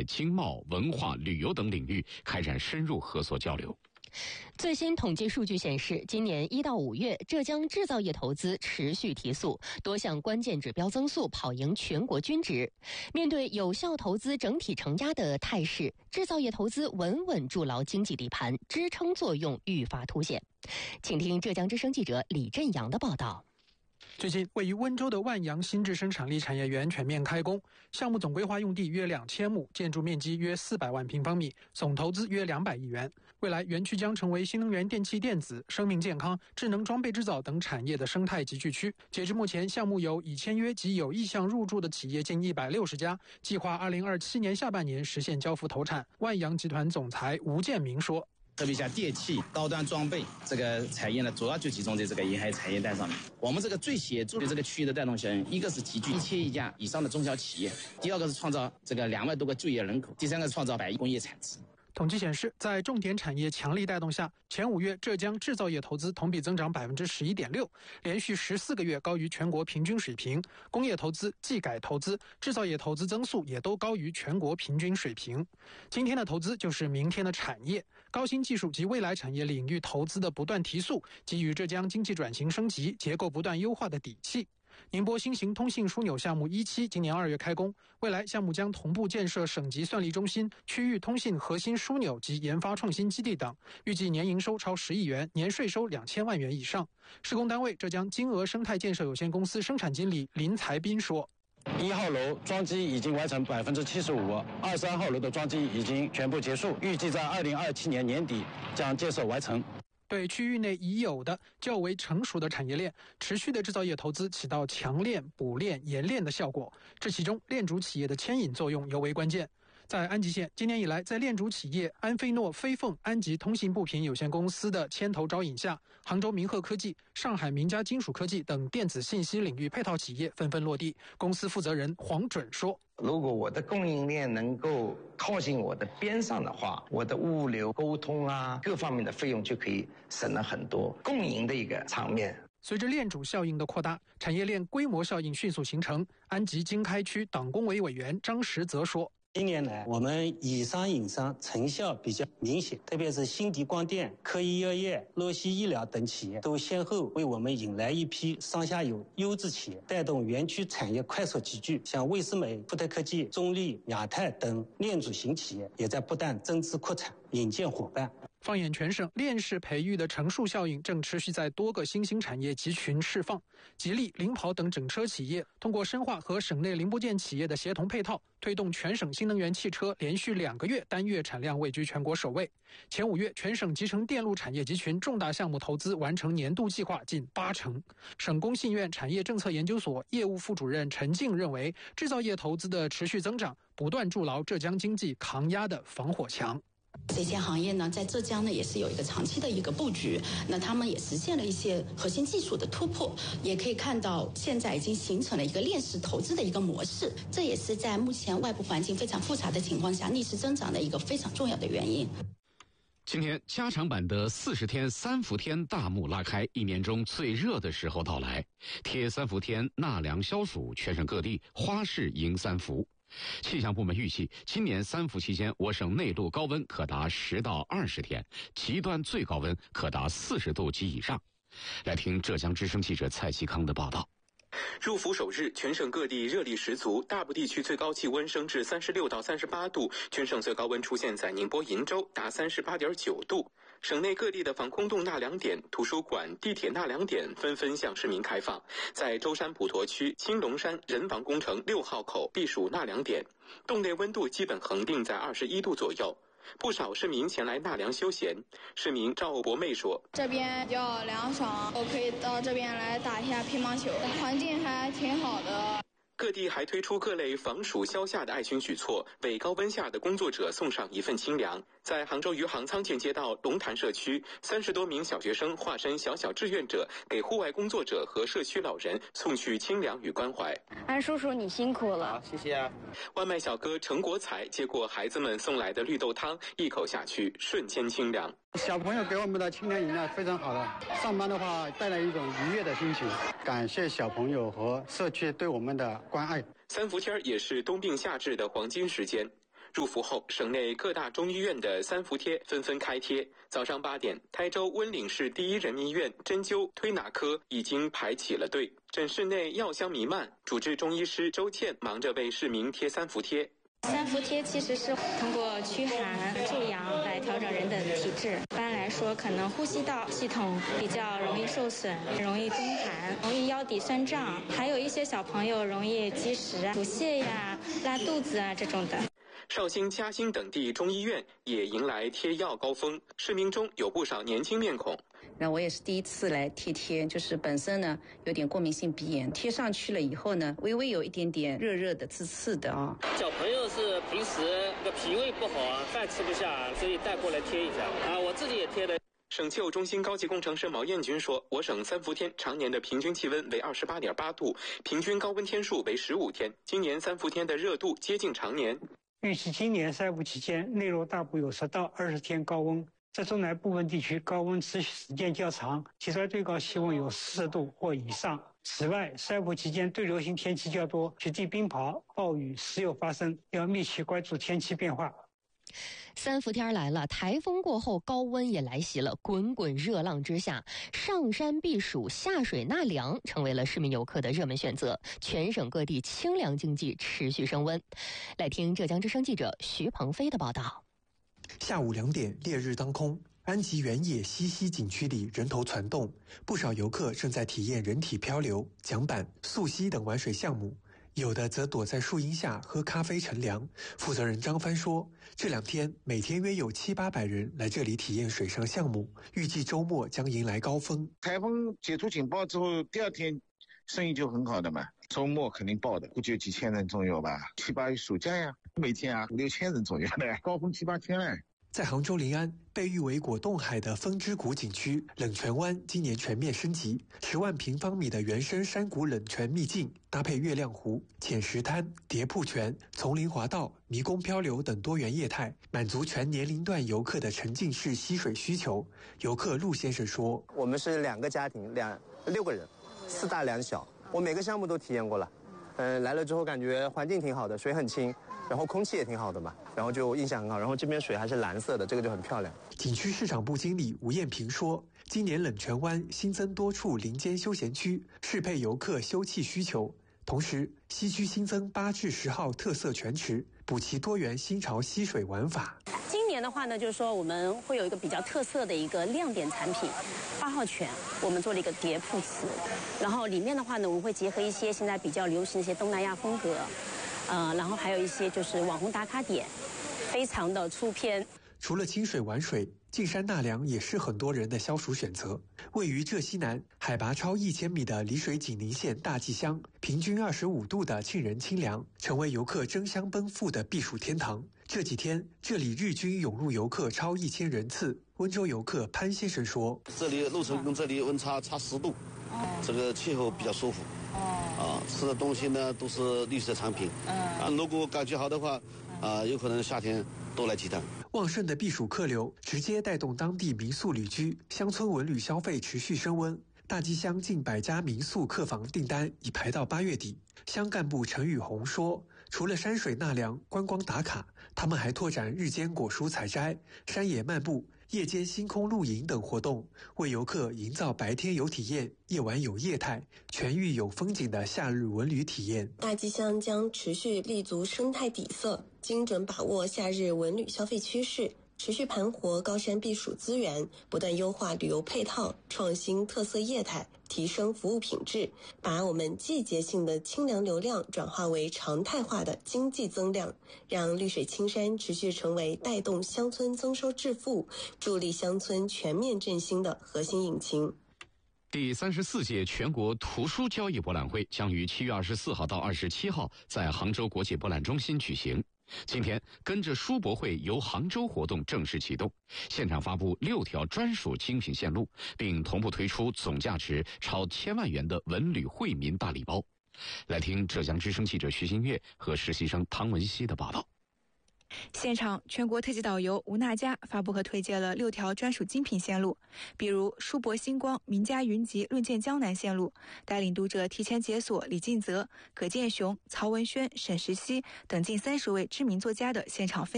经贸、文化、旅游等领域开展深入合作交流。 最新统计数据显示，今年1到5月，浙江制造业投资持续提速，多项关键指标增速跑赢全国均值。面对有效投资整体承压的态势，制造业投资稳稳筑牢经济底盘，支撑作用愈发凸显。请听浙江之声记者李振阳的报道。 最近，位于温州的万阳新质生产力产业园全面开工，项目总规划用地约2000亩，建筑面积约400万平方米，总投资约200亿元。未来，园区将成为新能源电气电子、生命健康、智能装备制造等产业的生态集聚区。截至目前，项目有已签约及有意向入驻的企业近160家，计划2027年下半年实现交付投产。万阳集团总裁吴建明说， 特别像电气、高端装备这个产业呢，主要就集中在这个沿海产业带上面。我们这个最显著的这个区域的带动效应，一个是集聚1000家以上的中小企业，第二个是创造这个2万多个就业人口，第三个是创造100亿工业产值。 统计显示，在重点产业强力带动下，前5月浙江制造业投资同比增长11.6%，连续14个月高于全国平均水平。工业投资、技改投资、制造业投资增速也都高于全国平均水平。今天的投资就是明天的产业，高新技术及未来产业领域投资的不断提速，给予浙江经济转型升级、结构不断优化的底气。宁波新型通信枢纽项目1期今年2月开工，未来项目将同步建设省级算力中心、区域通信核心枢纽及研发创新基地等，预计年营收超10亿元，年税收2000万元以上。施工单位浙江金鹅生态建设有限公司生产经理林才斌说 ，1号楼装机已经完成75%，23号楼的装机已经全部结束，预计在2027年年底将建设完成。 对区域内已有的较为成熟的产业链，持续的制造业投资起到强链、补链、延链的效果，这其中链主企业的牵引作用尤为关键。在安吉县，今年以来，在链主企业安飞诺飞凤安吉通信部品有限公司的牵头招引下，杭州明鹤科技、上海名家金属科技等电子信息领域配套企业纷纷落地。公司负责人黄准说， 如果我的供应链能够靠近我的边上的话，我的物流沟通各方面的费用就可以省了很多，共赢的一个场面。 随着链主效应的扩大，产业链规模效应迅速形成。安吉经开区党工委委员张实则说， 今年来，我们以商引商成效比较明显，特别是新迪光电、科医药业、洛西医疗等企业都先后为我们引来一批上下游优质企业，带动园区产业快速集聚。像卫思美、富特科技、中立、亚太等链主型企业也在不断增资扩产，引荐伙伴。 放眼全省，链式培育的乘数效应正持续在多个新兴产业集群释放。吉利、领跑等整车企业通过深化和省内零部件企业的协同配套，推动全省新能源汽车连续2个月单月产量位居全国首位。前5月，全省集成电路产业集群重大项目投资完成年度计划近80%。省工信院产业政策研究所业务副主任陈静认为，制造业投资的持续增长，不断筑牢浙江经济抗压的防火墙。 这些行业呢，在浙江呢也是有一个长期的一个布局，那他们也实现了一些核心技术的突破，也可以看到现在已经形成了一个链式投资的一个模式，这也是在目前外部环境非常复杂的情况下逆势增长的一个非常重要的原因。 今天加长版的40天三伏天大幕拉开，一年中最热的时候到来，贴三伏天纳凉消暑，全省各地花市迎三伏。气象部门预计，今年三伏期间，我省内陆高温可达10到20天，极端最高温可达40度及以上。来听浙江之声记者蔡其康的报道。 入伏首日，全省各地热力十足，大部地区最高气温升至36到38度，全省最高温出现在宁波鄞州，达38.9度。省内各地的防空洞纳凉点、图书馆、地铁纳凉点纷纷向市民开放。在舟山普陀区青龙山人防工程6号口避暑纳凉点，洞内温度基本恒定在21度左右。不少市民前来纳凉休闲。市民赵博妹说， 这边比较凉爽，我可以到这边来打一下乒乓球，环境还挺好的。 各地还推出各类防暑消夏的爱心举措，为高温下的工作者送上一份清凉。在杭州余杭仓前街道龙潭社区，30多名小学生化身小志愿者，给户外工作者和社区老人送去清凉与关怀。 安叔叔，你辛苦了。 好，谢谢啊。外卖小哥陈国才接过孩子们送来的绿豆汤，一口下去，瞬间清凉。 小朋友给我们的清凉饮料非常好的，上班的话带来一种愉悦的心情。感谢小朋友和社区对我们的关爱。 三伏天也是冬病夏治的黄金时间。 入伏后，省内各大中医院的三伏贴纷纷开贴。早上8点，台州温岭市第一人民医院针灸推拿科已经排起了队，诊室内药香弥漫，主治中医师周倩忙着为市民贴三伏贴。 三伏贴其实是通过驱寒助阳来调整人的体质。一般来说，可能呼吸道系统比较容易受损，容易宫寒，容易腰底酸胀，还有一些小朋友容易积食啊、腹泻呀、拉肚子啊这种的。 绍兴、嘉兴等地中医院也迎来贴药高峰，市民中有不少年轻面孔。 那我也是第一次来贴，就是本身呢有点过敏性鼻炎，贴上去了以后呢，微微有一点点热热的、刺的啊。 小朋友是平时这个脾胃不好啊，饭吃不下，所以带过来贴一下啊。我自己也贴了。 省气候中心高级工程师毛彦军说，我省三伏天常年的平均气温为28.8度，平均高温天数为15天，今年三伏天的热度接近常年。 预计今年三伏期间，内陆大部有10到20天高温，在中南部分地区高温持续时间较长，其中最高气温有40度或以上。此外，三伏期间对流性天气较多，雪地冰雹、暴雨时有发生，要密切关注天气变化。 三伏天来了，台风过后高温也来袭了，滚滚热浪之下，上山避暑、下水纳凉成为了市民游客的热门选择。全省各地清凉经济持续升温。来听浙江之声记者徐鹏飞的报道。 下午2点，烈日当空，安吉原野西溪景区里人头攒动，不少游客正在体验人体漂流、桨板、溯溪等玩水项目。有的则躲在树荫下喝咖啡乘凉。负责人张帆说，这2天每天约有700-800人来这里体验水上项目，预计周末将迎来高峰。 台风解除警报之后，第2天生意就很好的嘛，周末肯定爆的，估计有几千人左右吧。7、8月暑假呀，每天5、6千人左右的，高峰7、8千了。 在杭州临安，被誉为果冻海的风之谷景区冷泉湾今年全面升级，10万平方米的原生山谷冷泉秘境，搭配月亮湖、浅石滩、叠瀑泉、丛林滑道、迷宫漂流等多元业态，满足全年龄段游客的沉浸式吸水需求。游客陆先生说：“ 我们是2个家庭，6个人，4大2小，我每个项目都体验过了。来了之后感觉环境挺好的，水很清。”然后空气也挺好的嘛，然后就印象很好，然后这边水还是蓝色的，这个就很漂亮。 景区市场部经理吴艳平说，今年冷泉湾新增多处林间休闲区，适配游客休憩需求。同时，西区新增8至10号特色泉池，补齐多元新潮溪水玩法。 今年的话呢，就是说我们会有一个比较特色的一个亮点产品，8号泉，我们做了一个叠瀑池，然后里面的话呢，我们会结合一些现在比较流行的一些东南亚风格。然后还有一些就是网红打卡点，非常的出片。 除了清水玩水，进山纳凉也是很多人的消暑选择。位于浙西南，海拔超1000米的丽水锦宁县大济乡，平均25度的沁人清凉，成为游客争相奔赴的避暑天堂。这几天，这里日均涌入游客超1000人次。温州游客潘先生说：“ 这里路程跟这里温差10度，这个气候比较舒服。吃的东西呢都是绿色产品。如果感觉好的话，有可能夏天多来几趟。” 旺盛的避暑客流直接带动当地民宿旅居、乡村文旅消费持续升温。大济乡近100家民宿客房订单已排到8月底。乡干部陈宇红说，除了山水纳凉、观光打卡，他们还拓展日间果蔬采摘、山野漫步、夜间星空露营等活动，为游客营造白天有体验、夜晚有业态、全域有风景的夏日文旅体验。 大济乡将持续立足生态底色，精准把握夏日文旅消费趋势，持续盘活高山避暑资源，不断优化旅游配套，创新特色业态，提升服务品质，把我们季节性的清凉流量转化为常态化的经济增量，让绿水青山持续成为带动乡村增收致富、助力乡村全面振兴的核心引擎。 第34届全国图书交易博览会将于7月24号到27号在杭州国际博览中心举行。今天，跟着书博会游杭州活动正式启动，现场发布6条专属精品线路，并同步推出总价值超1000万元的文旅惠民大礼包。来听浙江之声记者徐新月和实习生汤文熙的报道。 现场，全国特级导游吴娜佳发布和推介了6条专属精品线路，比如书博星光、名家云集论剑江南线路，带领读者提前解锁李敬泽、葛剑雄、曹文轩、沈石溪等近30位知名作家的现场分